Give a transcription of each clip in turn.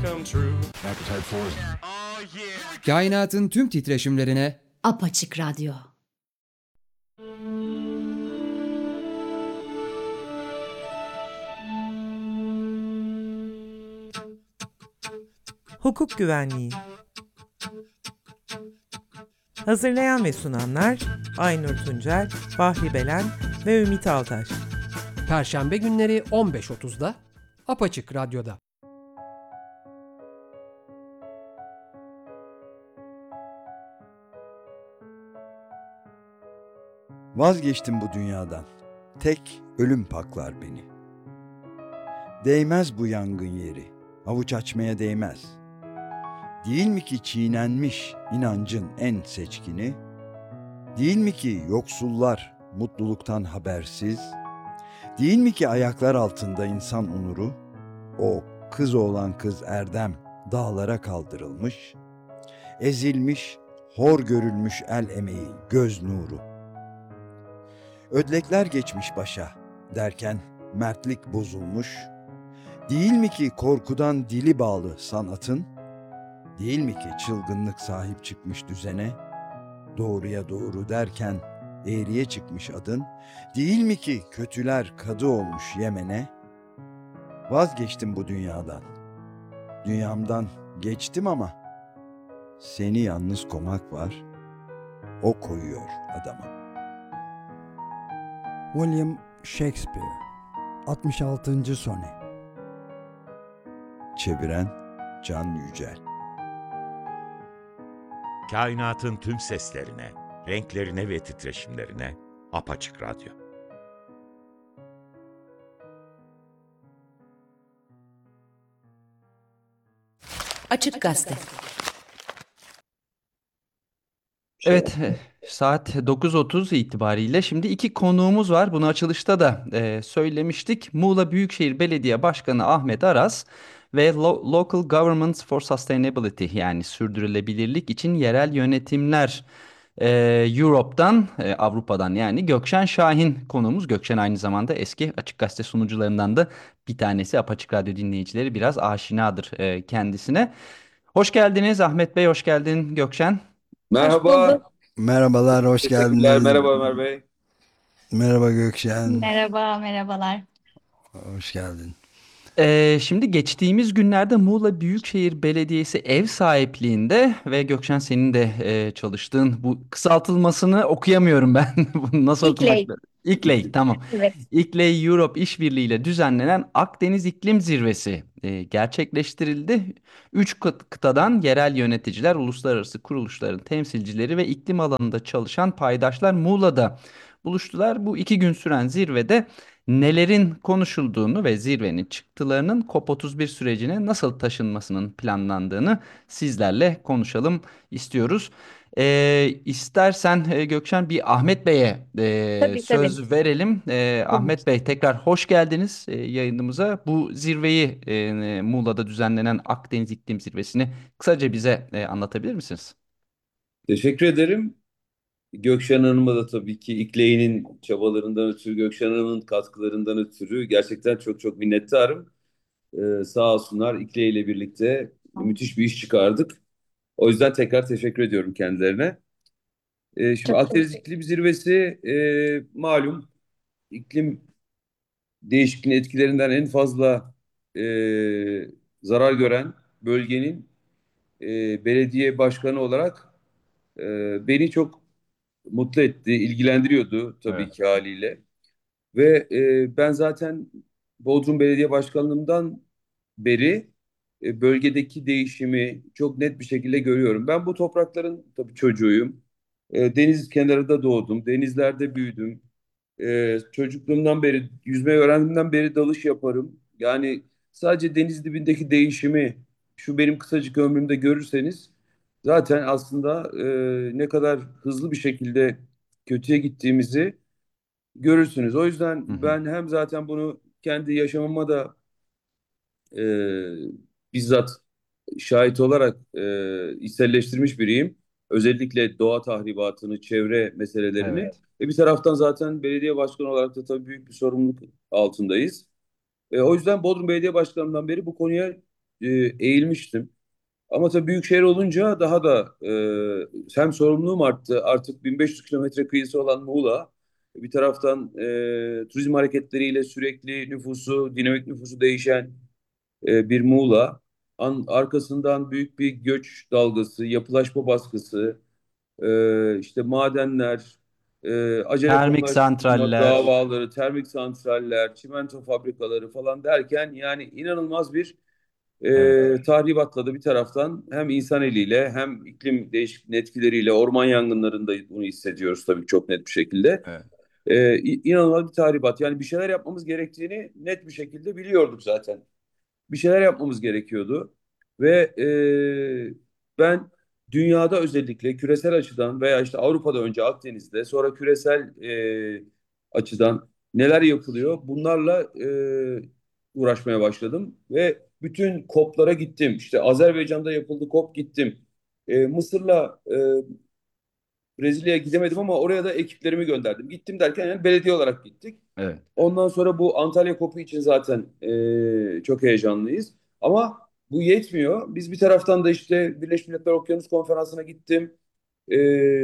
come true. Appetite for it. Oh yeah. Kainatın tüm titreşimlerine Apaçık Radyo. Hukuk Güvenliği. Hazırlayan ve sunanlar Aynur Tuncel, Bahri Belen ve Ümit Altaş. Perşembe günleri 15.30'da Apaçık Radyo'da. Vazgeçtim bu dünyadan. Tek ölüm paklar beni. Değmez bu yangın yeri. Avuç açmaya değmez. Değil mi ki çiğnenmiş inancın en seçkini? Değil mi ki yoksullar mutluluktan habersiz? Değil mi ki ayaklar altında insan onuru? O kız oğlan kız erdem dağlara kaldırılmış. Ezilmiş, hor görülmüş el emeği, göz nuru. Ödlekler geçmiş başa derken mertlik bozulmuş. Değil mi ki korkudan dili bağlı sanatın? Değil mi ki çılgınlık sahip çıkmış düzene? Doğruya doğru derken eğriye çıkmış adın? Değil mi ki kötüler kadı olmuş Yemen'e? Vazgeçtim bu dünyadan. Dünyamdan geçtim ama seni yalnız komak var. O koyuyor adama. William Shakespeare 66. Sone. Çeviren Can Yücel. Kainatın tüm seslerine, renklerine ve titreşimlerine Apaçık Radyo. Açık Gazete. Evet, saat 9.30 itibariyle şimdi iki konuğumuz var. Bunu açılışta da söylemiştik. Muğla Büyükşehir Belediye Başkanı Ahmet Aras ve Local Governments for Sustainability yani sürdürülebilirlik için yerel yönetimler Europe'dan, Avrupa'dan yani Gökşen Şahin konuğumuz. Gökşen aynı zamanda eski Açık Gazete sunucularından da bir tanesi. Apaçık Radyo dinleyicileri biraz aşinadır kendisine. Hoş geldiniz Ahmet Bey, hoş geldin Gökşen. Merhaba. Merhabalar, hoş Teşekkürler. geldiniz. Merhaba Ömer Bey. Merhaba Gökşen, Merhaba, merhabalar. hoş geldin. Şimdi geçtiğimiz günlerde Muğla Büyükşehir Belediyesi ev sahipliğinde ve Gökşen senin de çalıştığın bu kısaltılmasını okuyamıyorum ben. Bunu nasıl okumak? İkley. İkley, tamam. Evet. İkley Europe İşbirliği ile düzenlenen Akdeniz İklim Zirvesi gerçekleştirildi. Üç kıtadan yerel yöneticiler, uluslararası kuruluşların temsilcileri ve iklim alanında çalışan paydaşlar Muğla'da buluştular. Bu 2 gün süren zirvede nelerin konuşulduğunu ve zirvenin çıktılarının COP31 sürecine nasıl taşınmasının planlandığını sizlerle konuşalım istiyoruz. İstersen Gökşen bir Ahmet Bey'e Tabii, söz verelim. Ahmet Bey tekrar hoş geldiniz yayınımıza. Bu zirveyi Muğla'da düzenlenen Akdeniz İklim Zirvesi'ni kısaca bize anlatabilir misiniz? Teşekkür ederim. Gökşen Hanım'a da tabii ki İkley'in çabalarından ötürü, Gökşen Hanım'ın katkılarından ötürü gerçekten çok çok minnettarım. Sağ olsunlar İkley ile birlikte müthiş bir iş çıkardık. O yüzden tekrar teşekkür ediyorum kendilerine. Şimdi Çok Akdeniz teşekkür İklim Zirvesi malum iklim değişikliğinin etkilerinden en fazla e, zarar gören bölgenin belediye başkanı olarak beni çok mutlu etti, ilgilendiriyordu tabii Evet. ki haliyle. Ve ben zaten Bodrum Belediye Başkanlığımdan beri bölgedeki değişimi çok net bir şekilde görüyorum. Ben bu toprakların tabii çocuğuyum. Deniz kenarında doğdum, denizlerde büyüdüm. Çocukluğumdan beri, yüzmeyi öğrendiğimden beri dalış yaparım. Yani sadece deniz dibindeki değişimi şu benim kısacık ömrümde görürseniz zaten aslında ne kadar hızlı bir şekilde kötüye gittiğimizi görürsünüz. O Hı yüzden hı. ben hem zaten bunu kendi yaşamıma da e, bizzat şahit olarak içselleştirmiş biriyim. Özellikle doğa tahribatını, çevre meselelerini. Evet. Bir taraftan zaten belediye başkanı olarak da tabii büyük bir sorumluluk altındayız. O yüzden Bodrum Belediye Başkanı'ndan beri bu konuya eğilmiştim. Ama tabii büyük şehir olunca daha da hem sorumluluğum arttı. Artık 1500 kilometre kıyısı olan Muğla bir taraftan turizm hareketleriyle sürekli nüfusu, dinamik nüfusu değişen bir Muğla. Arkasından büyük bir göç dalgası, yapılaşma baskısı, işte madenler, acele Termik konular çıkma santraller. davaları, termik santraller, çimento fabrikaları falan derken yani inanılmaz bir Evet. tahribatla da bir taraftan hem insan eliyle hem iklim değişikliğinin etkileriyle orman yangınlarında bunu hissediyoruz tabii çok net bir şekilde. Evet. İnanılmaz bir tahribat. Yani bir şeyler yapmamız gerektiğini net bir şekilde biliyorduk zaten. Bir şeyler yapmamız gerekiyordu. Ve ben dünyada özellikle küresel açıdan veya işte Avrupa'da önce Akdeniz'de sonra küresel açıdan neler yapılıyor bunlarla uğraşmaya başladım. Ve bütün COP'lara gittim. İşte Azerbaycan'da yapıldı COP gittim. Mısır'la Brezilya'ya gidemedim ama oraya da ekiplerimi gönderdim. Gittim derken yani belediye olarak gittik. Evet. Ondan sonra bu Antalya Kopu için zaten çok heyecanlıyız. Ama bu yetmiyor. Biz bir taraftan da işte Birleşmiş Milletler Okyanus Konferansı'na gittim. E,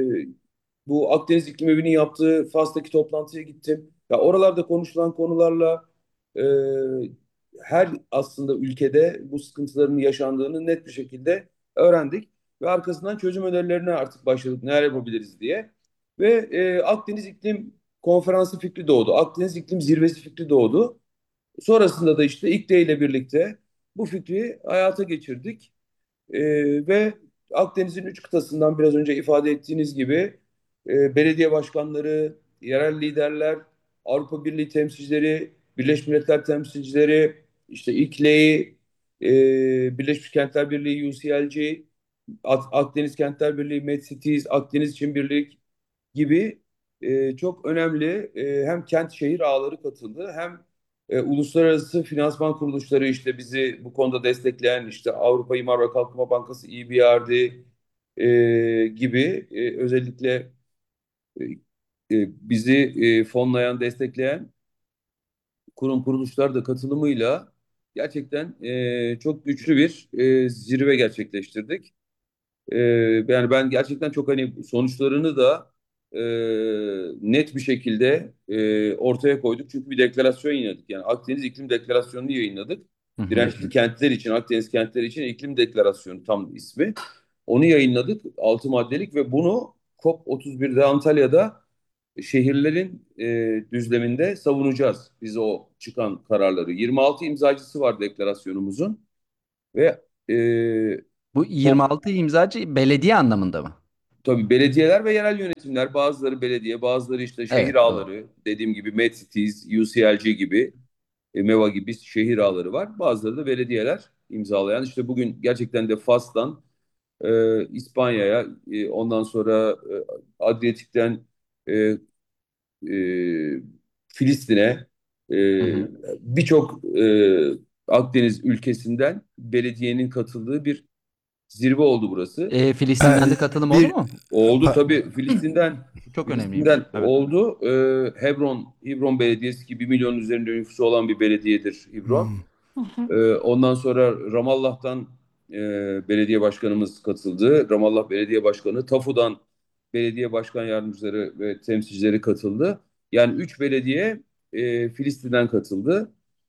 Bu Akdeniz İklim Evi'nin yaptığı Fas'taki toplantıya gittim. Ya oralarda konuşulan konularla e, her aslında ülkede bu sıkıntıların yaşandığını net bir şekilde öğrendik. Ve arkasından çözüm önerilerine artık başladık. Neler yapabiliriz diye. Ve Akdeniz İklim Konferansı fikri doğdu. Akdeniz İklim Zirvesi fikri doğdu. Sonrasında da işte İKDE ile birlikte bu fikri hayata geçirdik. Ve Akdeniz'in üç kıtasından biraz önce ifade ettiğiniz gibi belediye başkanları, yerel liderler, Avrupa Birliği temsilcileri, Birleşmiş Milletler temsilcileri, işte İKLEİ, Birleşmiş Kentler Birliği UCLG, Akdeniz Kentler Birliği, MedCities, Akdeniz İçin Birlik gibi çok önemli hem kent şehir ağları katıldı hem uluslararası finansman kuruluşları işte bizi bu konuda destekleyen işte Avrupa İmar ve Kalkınma Bankası EBRD gibi özellikle e, bizi fonlayan, destekleyen kurum kuruluşlar da katılımıyla gerçekten çok güçlü bir zirve gerçekleştirdik. Ee, Yani ben gerçekten çok hani sonuçlarını da e, net bir şekilde ortaya koyduk. Çünkü bir deklarasyon yayınladık. Yani Akdeniz İklim Deklarasyonu'nu yayınladık. Hı hı. Dirençli kentler için, Akdeniz kentleri için iklim deklarasyonu tam ismi. Onu yayınladık 6 maddelik ve bunu COP31'de Antalya'da şehirlerin düzleminde savunacağız. Biz o çıkan kararları. 26 imzacısı var deklarasyonumuzun ve Bu 26 imzacı belediye anlamında mı? tabii belediyeler ve yerel yönetimler, bazıları belediye, bazıları işte şehir Evet, doğru. ağları, dediğim gibi MedCities, UCLG gibi, MEVA gibi şehir ağları var. Bazıları da belediyeler imzalayan. İşte bugün gerçekten de Fas'tan İspanya'ya, ondan sonra Adriyatik'ten e, e, Filistin'e, e, Hı hı. birçok Akdeniz ülkesinden belediyenin katıldığı bir zirve oldu burası. Filistin'den de katılım oldu Bir mu? Oldu pa- tabii Filistin'den. Çok önemliymiş. Filistin'den Evet. oldu. Hebron Belediyesi ki 1 milyon üzerinde nüfusu olan bir belediyedir Hebron. Hmm. Ondan sonra Ramallah'tan e, belediye başkanımız katıldı. Ramallah Belediye Başkanı, Tafu'dan belediye başkan yardımcıları ve temsilcileri katıldı. Yani 3 belediye Filistin'den katıldı.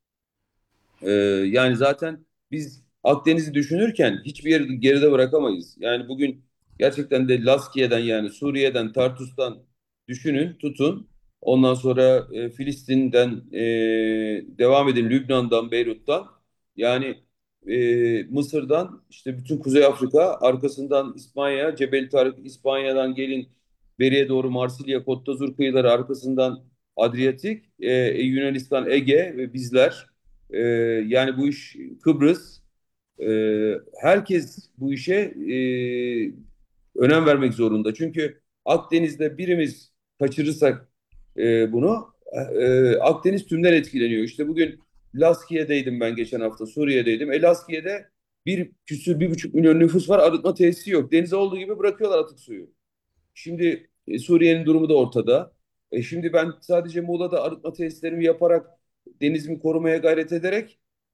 Yani zaten biz Akdeniz'i düşünürken hiçbir yeri geride bırakamayız. Yani bugün gerçekten de Laskiye'den yani Suriye'den, Tartus'tan düşünün, tutun. Ondan sonra Filistin'den devam edin, Lübnan'dan, Beyrut'tan. Yani Mısır'dan işte bütün Kuzey Afrika, arkasından İspanya, Cebel Tarık, İspanya'dan gelin beriye doğru Marsilya, Côte d'Azur kıyıları, arkasından Adriyatik, Yunanistan, Ege ve bizler. Ee, Yani bu iş Kıbrıs. Herkes bu işe önem vermek zorunda. Çünkü Akdeniz'de birimiz kaçırırsak bunu Akdeniz tümden etkileniyor. İşte bugün Laskiye'deydim ben geçen hafta Suriye'deydim. Laskiye'de 1,5 milyon nüfus var. Arıtma tesisi yok. Denize olduğu gibi bırakıyorlar atık suyu. Şimdi Suriye'nin durumu da ortada. Şimdi ben sadece Muğla'da arıtma tesislerimi yaparak denizimi korumaya gayret ederek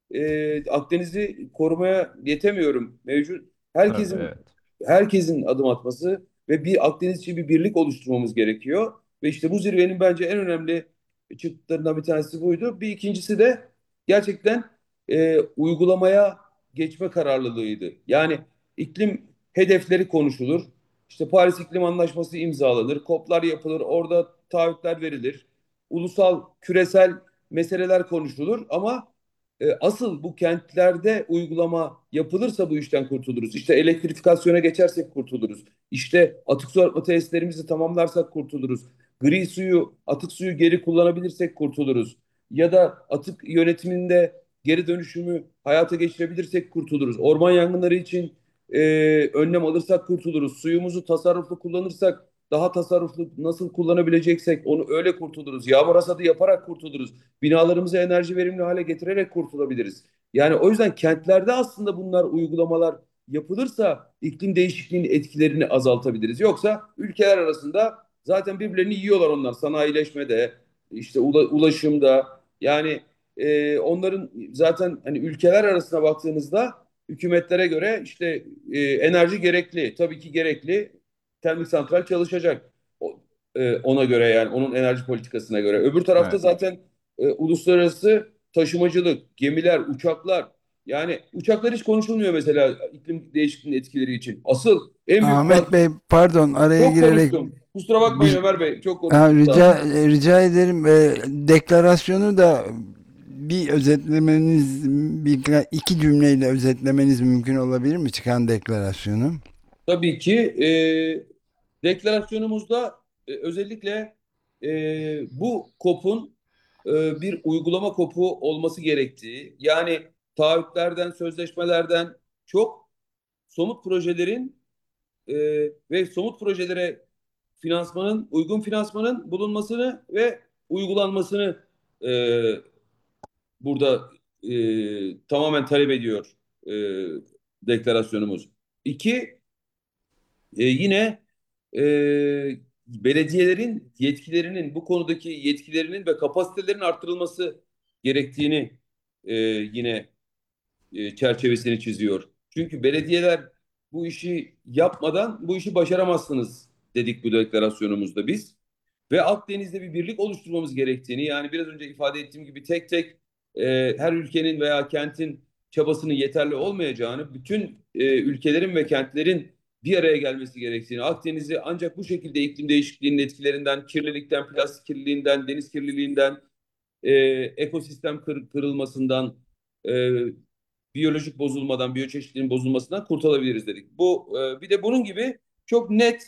Akdeniz'i korumaya yetemiyorum mevcut. Tabii, Herkesin evet. herkesin adım atması ve bir Akdeniz için bir birlik oluşturmamız gerekiyor. Ve işte bu zirvenin bence en önemli çıktılarından bir tanesi buydu. Bir ikincisi de gerçekten uygulamaya geçme kararlılığıydı. Yani iklim hedefleri konuşulur. İşte Paris İklim Anlaşması imzalanır, COP'lar yapılır, orada taahhütler verilir. Ulusal, küresel meseleler konuşulur ama asıl bu kentlerde uygulama yapılırsa bu işten kurtuluruz. İşte elektrifikasyona geçersek kurtuluruz. İşte atık su arıtma tesislerimizi tamamlarsak kurtuluruz. Gri suyu, atık suyu geri kullanabilirsek kurtuluruz. Ya da atık yönetiminde geri dönüşümü hayata geçirebilirsek kurtuluruz. Orman yangınları için önlem alırsak kurtuluruz. Suyumuzu tasarruflu kullanırsak daha tasarruflu nasıl kullanabileceksek onu öyle kurtuluruz. Yağmur hasadı yaparak kurtuluruz. Binalarımızı enerji verimli hale getirerek kurtulabiliriz. Yani o yüzden kentlerde aslında bunlar uygulamalar yapılırsa iklim değişikliğinin etkilerini azaltabiliriz. Yoksa ülkeler arasında zaten birbirlerini yiyorlar onlar sanayileşmede, işte ulaşımda. Yani onların zaten hani ülkeler arasına baktığınızda hükümetlere göre işte enerji gerekli. Tabii ki gerekli. Termik santral çalışacak. Ona göre yani onun enerji politikasına göre. Öbür tarafta Evet. zaten uluslararası taşımacılık, gemiler, uçaklar. Yani uçaklar hiç konuşulmuyor mesela iklim değişikliğinin etkileri için. Asıl en büyük Ahmet Bey, pardon, araya çok girerek konuştum. Kusura bakmayın bir Ömer Bey. Çok ha, konuştum. Sağ olun. rica ederim. Deklarasyonu da bir özetlemeniz, iki cümleyle özetlemeniz mümkün olabilir mi, çıkan deklarasyonu? Tabii ki deklarasyonumuzda özellikle bu KOP'un bir uygulama kopu olması gerektiği, yani taahhütlerden, sözleşmelerden çok somut projelerin e, ve somut projelere uygun finansmanın bulunmasını ve uygulanmasını e, burada tamamen talep ediyor e, deklarasyonumuz. İki, yine e, belediyelerin yetkilerinin bu konudaki yetkilerinin ve kapasitelerinin arttırılması gerektiğini yine çerçevesini çiziyor. Çünkü belediyeler bu işi yapmadan bu işi başaramazsınız dedik bu deklarasyonumuzda biz. Ve Akdeniz'de bir birlik oluşturmamız gerektiğini, yani biraz önce ifade ettiğim gibi tek tek her ülkenin veya kentin çabasının yeterli olmayacağını, bütün ülkelerin ve kentlerin bir araya gelmesi gerektiğini, Akdeniz'i ancak bu şekilde iklim değişikliğinin etkilerinden, kirlilikten, plastik kirliliğinden, deniz kirliliğinden, ekosistem kırılmasından, e, biyolojik bozulmadan, biyoçeşitliliğin bozulmasından kurtulabiliriz dedik. Bir de bunun gibi çok net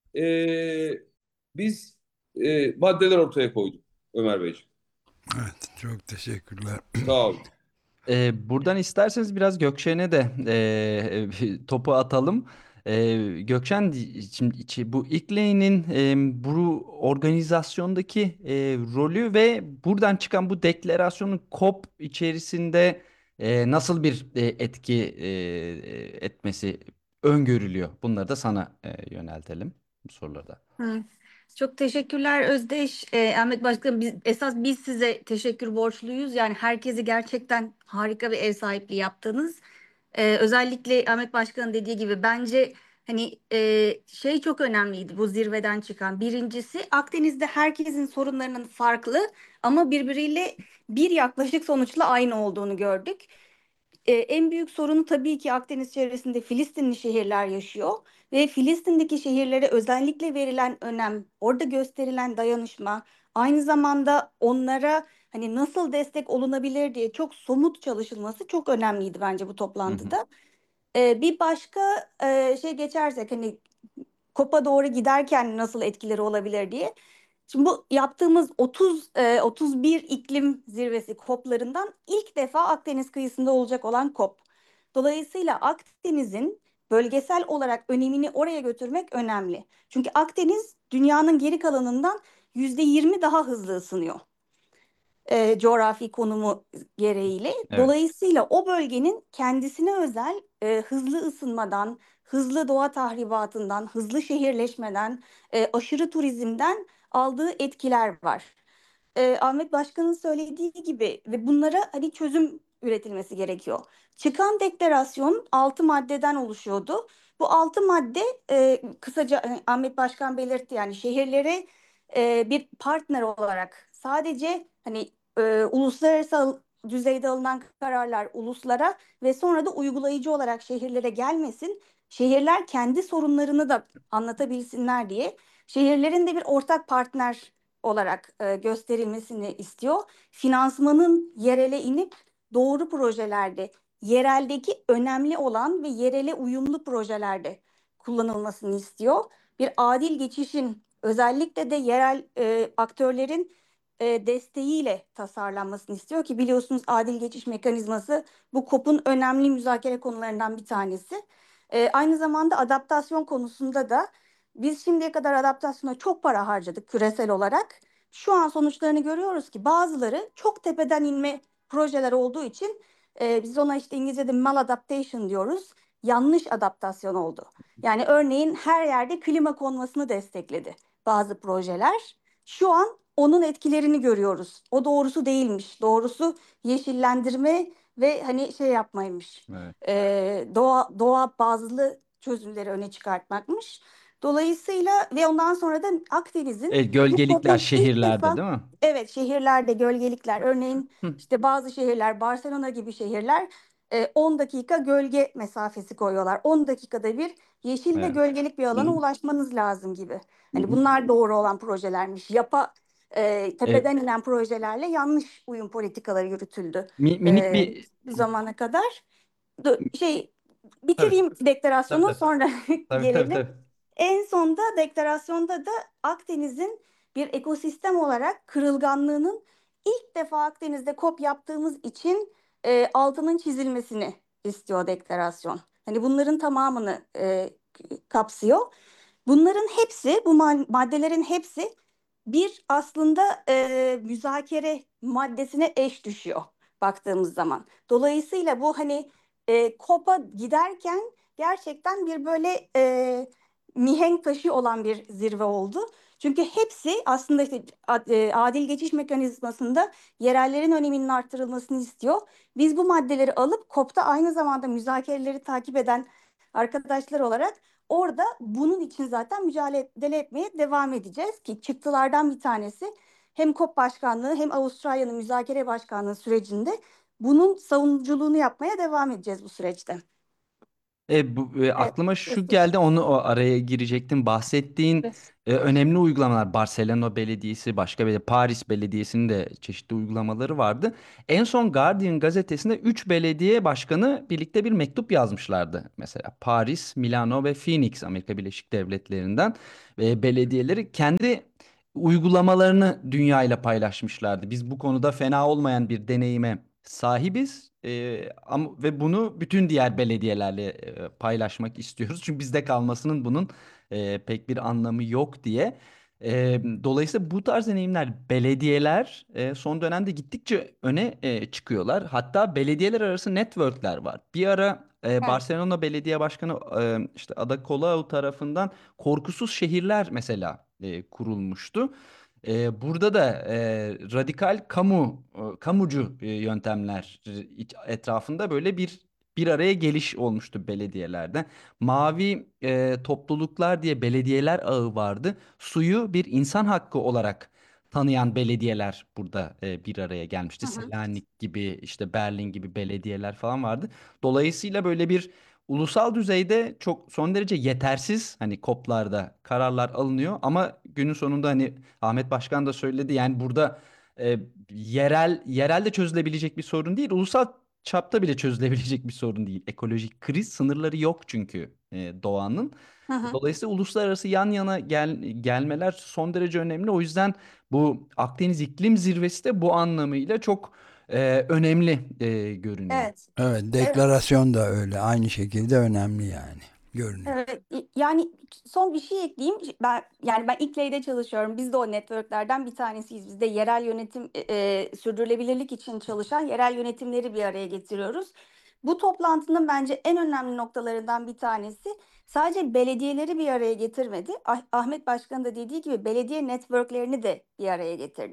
e, biz maddeler ortaya koyduk Ömer Beyciğim. Evet, çok teşekkürler. Sağ olun. Buradan isterseniz biraz Gökşen'e de topu atalım. Gökşen, şimdi bu İKLE'nin bu organizasyondaki rolü ve buradan çıkan bu deklarasyonun COP içerisinde nasıl bir etki etmesi öngörülüyor? Bunları da sana yöneltelim bu sorularda. Hı. Çok teşekkürler Özdeş. Ahmet Başkanım, biz size teşekkür borçluyuz. Yani herkesi gerçekten harika bir ev sahipliği yaptınız. Özellikle Ahmet Başkan'ın dediği gibi bence hani şey çok önemliydi bu zirveden çıkan. Birincisi, Akdeniz'de herkesin sorunlarının farklı ama birbiriyle bir yaklaşık sonuçla aynı olduğunu gördük. En büyük sorunu tabii ki Akdeniz çevresinde Filistinli şehirler yaşıyor ve Filistin'deki şehirlere özellikle verilen önem, orada gösterilen dayanışma, aynı zamanda onlara hani nasıl destek olunabilir diye çok somut çalışılması çok önemliydi bence bu Hı hı. toplantıda. Bir başka şey geçersek hani COP'a doğru giderken nasıl etkileri olabilir diye. Şimdi bu yaptığımız 31 iklim zirvesi COP'larından ilk defa Akdeniz kıyısında olacak olan COP. Dolayısıyla Akdeniz'in bölgesel olarak önemini oraya götürmek önemli. Çünkü Akdeniz dünyanın geri kalanından %20 daha hızlı ısınıyor, coğrafi konumu gereğiyle. Evet. Dolayısıyla o bölgenin kendisine özel hızlı ısınmadan, hızlı doğa tahribatından, hızlı şehirleşmeden, aşırı turizmden aldığı etkiler var. Ahmet Başkan'ın söylediği gibi ve bunlara hani çözüm üretilmesi gerekiyor. Çıkan deklarasyon 6 maddeden oluşuyordu. Bu 6 madde kısaca Ahmet Başkan belirtti, yani şehirlere bir partner olarak sadece hani uluslararası düzeyde alınan kararlar uluslara ve sonra da uygulayıcı olarak şehirlere gelmesin. Şehirler kendi sorunlarını da anlatabilsinler diye şehirlerin de bir ortak partner olarak gösterilmesini istiyor. Finansmanın yerele inip doğru projelerde, yereldeki önemli olan ve yerele uyumlu projelerde kullanılmasını istiyor. Bir adil geçişin özellikle de yerel aktörlerin desteğiyle tasarlanmasını istiyor ki biliyorsunuz adil geçiş mekanizması bu KOP'un önemli müzakere konularından bir tanesi. Aynı zamanda adaptasyon konusunda da biz şimdiye kadar adaptasyona çok para harcadık küresel olarak. Şu an sonuçlarını görüyoruz ki bazıları çok tepeden inme projeler olduğu için biz ona işte İngilizce'de maladaptation diyoruz. Yanlış adaptasyon oldu. Yani örneğin her yerde klima konmasını destekledi bazı projeler. Şu an onun etkilerini görüyoruz. O doğrusu değilmiş. Doğrusu yeşillendirme ve hani şey yapmaymış. Evet. Doğa bazlı çözümleri öne çıkartmakmış. Dolayısıyla ve ondan sonra da Akdeniz'in bu Gölgelikler COP'un ilk şehirlerde defa değil mi? evet şehirlerde gölgelikler örneğin Hı. işte bazı şehirler Barcelona gibi şehirler 10 dakika gölge mesafesi koyuyorlar. 10 dakikada bir yeşil ve Evet. gölgelik bir alana ulaşmanız lazım gibi. Hani bunlar doğru olan projelermiş. E, Tepeden inen projelerle yanlış uyum politikaları yürütüldü Minik bir bu zamana kadar. Şey tabii bitireyim tabii deklarasyonu tabii sonra tabii tabii gelelim. tabii. En sonda deklarasyonda da Akdeniz'in bir ekosistem olarak kırılganlığının ilk defa Akdeniz'de COP yaptığımız için altının çizilmesini istiyor deklarasyon. Hani bunların tamamını kapsıyor. Bunların hepsi, bu maddelerin hepsi bir aslında müzakere maddesine eş düşüyor baktığımız zaman. Dolayısıyla bu hani COP'a giderken gerçekten bir böyle mihenk taşı olan bir zirve oldu. Çünkü hepsi aslında işte adil geçiş mekanizmasında yerellerin öneminin artırılmasını istiyor. Biz bu maddeleri alıp COP'ta aynı zamanda müzakereleri takip eden arkadaşlar olarak orada bunun için zaten mücadele etmeye devam edeceğiz ki çıktılardan bir tanesi hem COP başkanlığı hem Avustralya'nın müzakere başkanlığı sürecinde bunun savunuculuğunu yapmaya devam edeceğiz bu süreçte. Evet. Aklıma şu geldi, onu o araya girecektim. Bahsettiğin önemli uygulamalar, Barcelona Belediyesi, başka bir Paris Belediyesi'nin de çeşitli uygulamaları vardı. En son Guardian gazetesinde 3 belediye başkanı birlikte bir mektup yazmışlardı. Mesela Paris, Milano ve Phoenix, Amerika Birleşik Devletleri'nden, ve belediyeleri kendi uygulamalarını dünyayla paylaşmışlardı. Biz bu konuda fena olmayan bir deneyime sahibiz. Ama ve bunu bütün diğer belediyelerle paylaşmak istiyoruz. Çünkü bizde kalmasının bunun pek bir anlamı yok diye. Dolayısıyla bu tarz deneyimler, belediyeler son dönemde gittikçe öne çıkıyorlar. Hatta belediyeler arası networkler var. Bir ara Evet. Barcelona Belediye Başkanı işte Ada Colau tarafından korkusuz şehirler mesela kurulmuştu. Burada da radikal kamucu yöntemler etrafında böyle bir araya geliş olmuştu belediyelerde. Mavi topluluklar diye belediyeler ağı vardı. Suyu bir insan hakkı olarak tanıyan belediyeler burada bir araya gelmişti. Hı hı. Selanik gibi, işte Berlin gibi belediyeler falan vardı. Dolayısıyla böyle bir ulusal düzeyde çok son derece yetersiz hani COP'larda kararlar alınıyor, ama günün sonunda hani Ahmet Başkan da söyledi, yani burada yerelde çözülebilecek bir sorun değil, ulusal çapta bile çözülebilecek bir sorun değil. Ekolojik kriz sınırları yok çünkü doğanın. Hı hı. Dolayısıyla uluslararası yan yana gelmeler son derece önemli. O yüzden bu Akdeniz İklim Zirvesi de bu anlamıyla çok önemli görünüyor. Evet. Evet, Evet. deklarasyon da öyle. Aynı şekilde önemli yani. Görünüyor. Evet, yani son bir şey ekleyeyim. Ben İKLE'de çalışıyorum. Biz de o networklerden bir tanesiyiz. Biz de yerel yönetim sürdürülebilirlik için çalışan yerel yönetimleri bir araya getiriyoruz. Bu toplantının bence en önemli noktalarından bir tanesi sadece belediyeleri bir araya getirmedi. Ahmet Başkan da dediği gibi belediye networklerini de bir araya getirdi.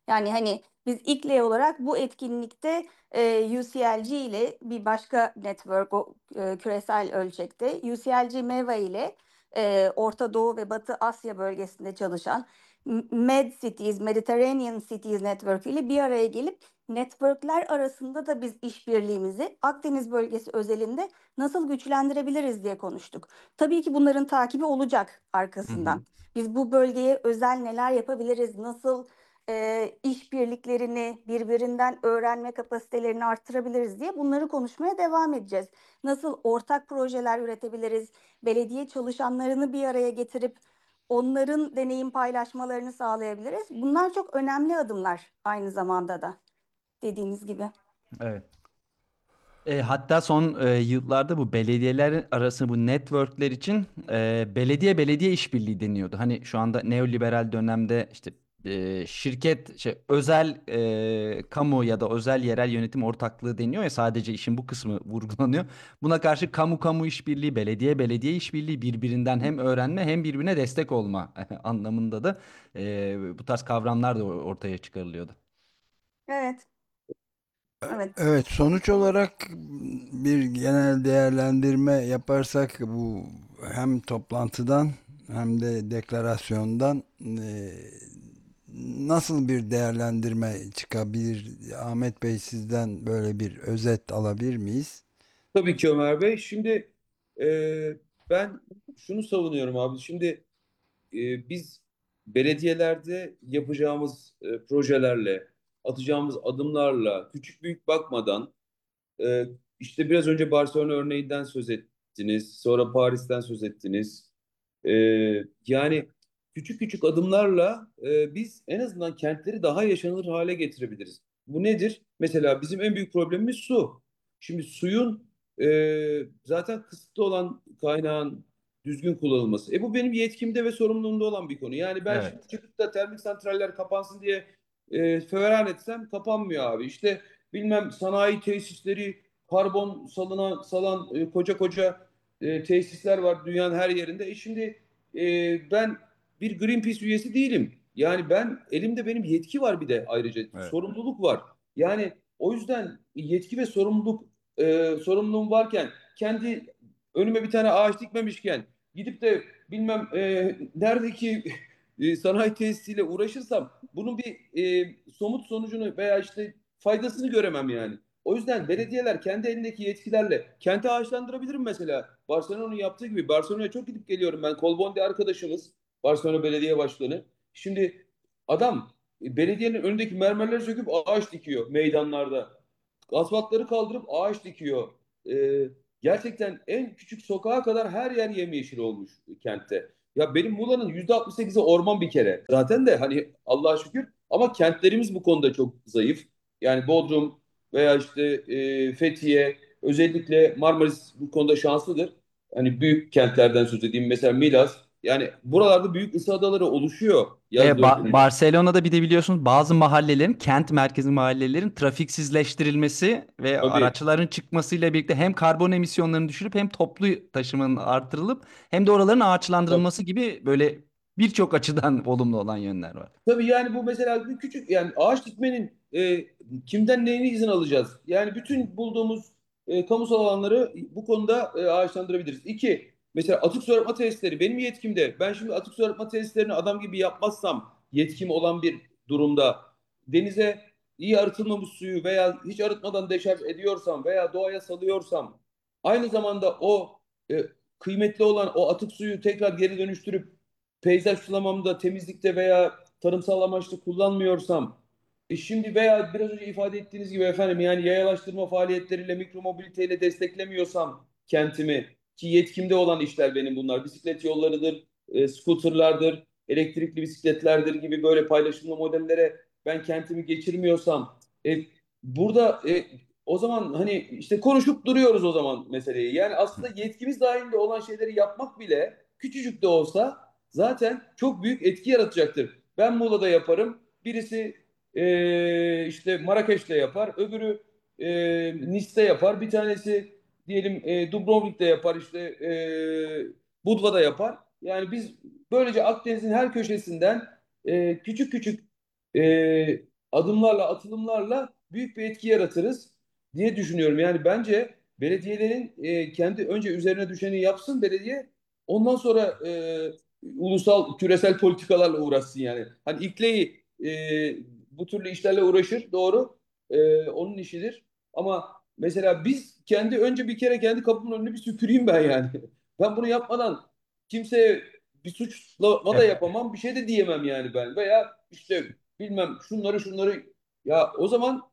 Yani hani biz İKLE olarak bu etkinlikte UCLG ile bir başka network küresel ölçekte UCLG MEVA ile Orta Doğu ve Batı Asya bölgesinde çalışan Med Cities, Mediterranean Cities Network ile bir araya gelip networkler arasında da biz işbirliğimizi Akdeniz bölgesi özelinde nasıl güçlendirebiliriz diye konuştuk. Tabii ki bunların takibi olacak Hı hı. arkasından. Biz bu bölgeye özel neler yapabiliriz, nasıl işbirliklerini birbirinden öğrenme kapasitelerini arttırabiliriz diye bunları konuşmaya devam edeceğiz. Nasıl ortak projeler üretebiliriz, belediye çalışanlarını bir araya getirip onların deneyim paylaşmalarını sağlayabiliriz. Bunlar çok önemli adımlar aynı zamanda da dediğiniz gibi. Evet. Hatta son yıllarda bu belediyeler arası bu networkler için belediye işbirliği deniyordu. Hani şu anda neoliberal dönemde işte şirket özel kamu ya da özel yerel yönetim ortaklığı deniyor ya, sadece işin bu kısmı vurgulanıyor. Buna karşı kamu işbirliği, belediye işbirliği, birbirinden hem öğrenme hem birbirine destek olma anlamında da bu tarz kavramlar da ortaya çıkarılıyordu. Evet, evet. Evet, sonuç olarak bir genel değerlendirme yaparsak bu hem toplantıdan hem de deklarasyondan nasıl bir değerlendirme çıkabilir? Ahmet Bey, sizden böyle bir özet alabilir miyiz? Tabii ki Ömer Bey. Şimdi ben şunu savunuyorum abi. Şimdi biz belediyelerde yapacağımız projelerle, atacağımız adımlarla, küçük büyük bakmadan, e, işte biraz önce Barcelona örneğinden söz ettiniz, sonra Paris'ten söz ettiniz. Yani küçük küçük adımlarla biz en azından kentleri daha yaşanılır hale getirebiliriz. Bu nedir? Mesela bizim en büyük problemimiz su. Şimdi suyun zaten kısıtlı olan kaynağın düzgün kullanılması. Bu benim yetkimde ve sorumluluğumda olan bir konu. Yani ben Evet. şimdi çıkıp da termik santraller kapansın diye feveran etsem kapanmıyor abi. İşte bilmem sanayi tesisleri, karbon salan koca koca tesisler var dünyanın her yerinde. Şimdi ben bir Greenpeace üyesi değilim. Yani ben elimde benim yetki var, bir de ayrıca Evet. sorumluluk var. Yani o yüzden yetki ve sorumluluğum varken, kendi önüme bir tane ağaç dikmemişken gidip de bilmem neredeki sanayi tesisiyle uğraşırsam bunun bir somut sonucunu veya işte faydasını göremem yani. O yüzden belediyeler kendi elindeki yetkilerle kenti ağaçlandırabilirim mesela. Barcelona'nın yaptığı gibi. Barcelona'ya çok gidip geliyorum ben. Colbondi arkadaşımız, Barcelona Belediye Başkanı. Şimdi adam belediyenin önündeki mermerleri söküp ağaç dikiyor meydanlarda. Asfaltları kaldırıp ağaç dikiyor. Gerçekten en küçük sokağa kadar her yer yemyeşil olmuş kentte. Ya benim Muğla'nın %68'i orman bir kere. Zaten de hani Allah'a şükür, ama kentlerimiz bu konuda çok zayıf. Yani Bodrum veya işte Fethiye, özellikle Marmaris bu konuda şanslıdır. Hani büyük kentlerden söz edeyim. Mesela Milas. Yani buralarda büyük ısı adaları oluşuyor yaz döneminde. Barcelona'da bir de biliyorsunuz bazı mahallelerin, kent merkezi mahallelerin trafiksizleştirilmesi ve Tabii. araçların çıkmasıyla birlikte hem karbon emisyonlarını düşürüp hem toplu taşımanın artırılıp hem de oraların Tabii. ağaçlandırılması gibi böyle birçok açıdan olumlu olan yönler var. Tabii yani bu mesela bir küçük, yani ağaç dikmenin kimden neyini izin alacağız? Yani bütün bulduğumuz kamusal alanları bu konuda ağaçlandırabiliriz. İki, mesela atık su arıtma tesisleri benim yetkimde. Ben şimdi atık su arıtma tesislerini adam gibi yapmazsam, yetkim olan bir durumda denize iyi arıtılmamış suyu veya hiç arıtmadan deşarj ediyorsam veya doğaya salıyorsam, aynı zamanda o e, kıymetli olan o atık suyu tekrar geri dönüştürüp peyzaj sulamamda, temizlikte veya tarımsal amaçlı kullanmıyorsam, şimdi veya biraz önce ifade ettiğiniz gibi efendim, yani yayalaştırma faaliyetleriyle, mikromobiliteyle desteklemiyorsam kentimi, ki yetkimde olan işler benim bunlar, bisiklet yollarıdır, scooterlardır, elektrikli bisikletlerdir gibi böyle paylaşımlı modellere ben kentimi geçirmiyorsam, burada o zaman hani işte konuşup duruyoruz o zaman meseleyi. Yani aslında yetkimiz dahilinde olan şeyleri yapmak bile, küçücük de olsa, zaten çok büyük etki yaratacaktır. Ben Muğla'da yaparım. Birisi işte Marrakeş'te yapar. Öbürü Nice'te yapar. Bir tanesi diyelim Dubrovnik'te yapar. İşte Budva'da yapar. Yani biz böylece Akdeniz'in her köşesinden küçük küçük adımlarla, atılımlarla büyük bir etki yaratırız diye düşünüyorum. Yani bence belediyelerin kendi önce üzerine düşeni yapsın belediye, ondan sonra ulusal, küresel politikalarla uğraşsın yani. Hani İKLEİ bu türlü işlerle uğraşır, doğru. Onun işidir. Ama mesela biz önce bir kere kendi kapımın önünü bir süpüreyim ben yani. Ben bunu yapmadan kimseye bir suçlama da yapamam, bir şey de diyemem yani ben. Veya işte bilmem şunları ya o zaman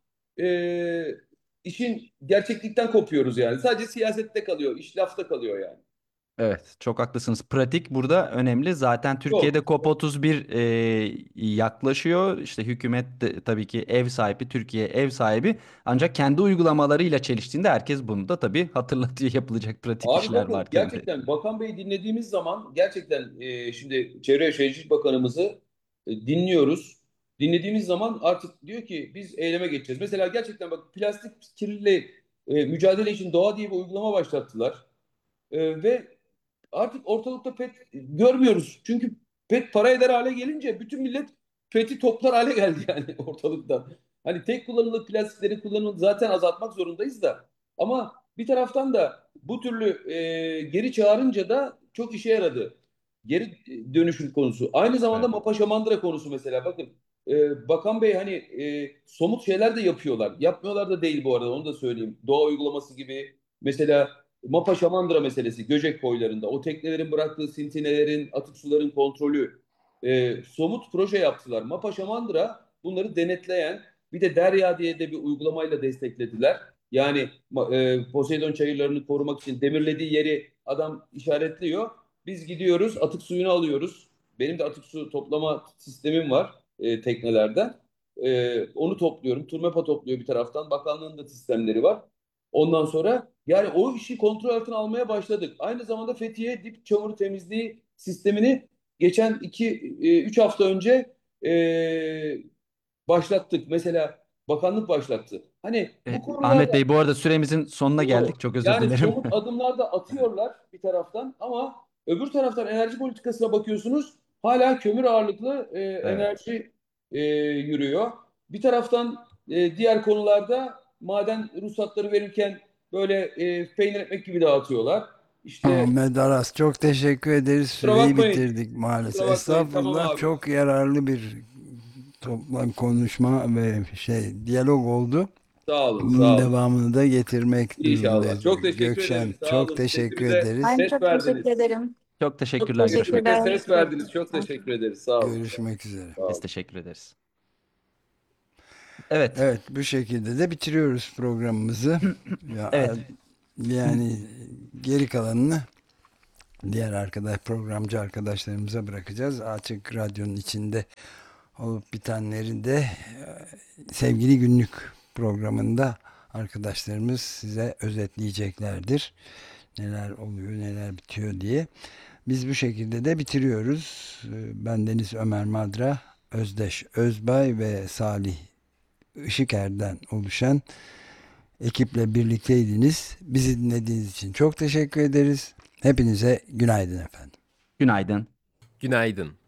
işin gerçeklikten kopuyoruz yani. Sadece siyasette kalıyor, iş lafta kalıyor yani. Evet, çok haklısınız. Pratik burada önemli. Zaten Türkiye'de Yok. COP31 yaklaşıyor. İşte hükümet de tabii ki ev sahibi, Türkiye ev sahibi. Ancak kendi uygulamalarıyla çeliştiğinde herkes bunu da tabii hatırlatıyor. Yapılacak pratik Abi işler bakın varken de. gerçekten Bakan Bey'i dinlediğimiz zaman gerçekten şimdi Çevre ve Şehircilik Bakanımızı dinliyoruz. Dinlediğimiz zaman artık diyor ki biz eyleme geçeceğiz. Mesela gerçekten bak, plastik kirliliği mücadele için Doğa diye bir uygulama başlattılar. Ve artık ortalıkta pet görmüyoruz. Çünkü pet para eder hale gelince bütün millet peti toplar hale geldi yani ortalıkta. Hani tek kullanımlık plastiklerin kullanımını zaten azaltmak zorundayız da. Ama bir taraftan da bu türlü geri çağırınca da çok işe yaradı. Geri dönüşüm konusu. Aynı zamanda Evet. Mapaşamandıra konusu mesela. Bakın Bakan Bey hani somut şeyler de yapıyorlar. Yapmıyorlar da değil bu arada, onu da söyleyeyim. Doğa uygulaması gibi. Mesela Mapa Şamandıra meselesi Göcek boylarında. O teknelerin bıraktığı sintinelerin, atık suların kontrolü. Somut proje yaptılar. Mapa Şamandıra bunları denetleyen, bir de Derya diye de bir uygulamayla desteklediler. Yani Poseidon çayırlarını korumak için demirlediği yeri adam işaretliyor. Biz gidiyoruz, atık suyunu alıyoruz. Benim de atık su toplama sistemim var teknelerden. Onu topluyorum. Turmepa topluyor bir taraftan. Bakanlığın da sistemleri var. Ondan sonra yani o işi kontrol altına almaya başladık. Aynı zamanda Fethiye dip çamur temizliği sistemini geçen 2-3 hafta önce başlattık. Mesela bakanlık başlattı. Hani bu Ahmet konularda Bey, bu arada süremizin sonuna geldik. doğru. Çok özür Yani dilerim. somut adımlar da atıyorlar bir taraftan, ama öbür taraftan enerji politikasına bakıyorsunuz, hala kömür ağırlıklı Evet. enerji yürüyor. Bir taraftan diğer konularda maden ruhsatları verirken böyle peynir ekmek gibi dağıtıyorlar. İşte Ahmet Aras, çok teşekkür ederiz. kusura Süreyi bakmayın, bitirdik maalesef. kusura bakmayın, tamam Estağfurullah, abi. çok yararlı bir toplam konuşma ve diyalog oldu. Sağ olun, Bunun sağ olun. devamını da getirmek İnşallah. durumundayız. Çok teşekkür ederim. Gökşen, Sağ çok olun. teşekkür Sesimize ederiz. Ben ses çok teşekkür verdiniz. ederim. Çok Çok teşekkürler. Görüşmek sesimize üzere. ses verdiniz. Çok teşekkür ederiz. Sağ olun. Görüşmek üzere. Sağ Biz olun. teşekkür ederiz. Evet. Evet, bu şekilde de bitiriyoruz programımızı. Evet. Yani geri kalanını diğer programcı arkadaşlarımıza bırakacağız. Açık Radyo'nun içinde olup bitenleri de Sevgili Günlük programında arkadaşlarımız size özetleyeceklerdir. Neler oluyor, neler bitiyor diye. Biz bu şekilde de bitiriyoruz. Ben Deniz Ömer Madra, Özdeş Özbay ve Salih Işıker'den oluşan ekiple birlikteydiniz. Bizi dinlediğiniz için çok teşekkür ederiz. Hepinize günaydın efendim. Günaydın. Günaydın.